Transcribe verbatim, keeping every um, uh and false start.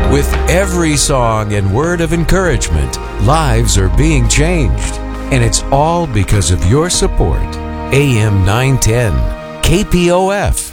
With every song and word of encouragement, lives are being changed. And it's all because of your support. A M nine ten, K P O F.